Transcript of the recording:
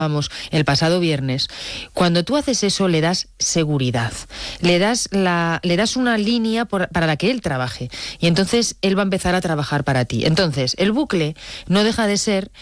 Vamos, el pasado viernes. Cuando tú haces eso, le das seguridad, le das una línea para la que él trabaje, y entonces él va a empezar a trabajar para ti. Entonces, el bucle no deja de ser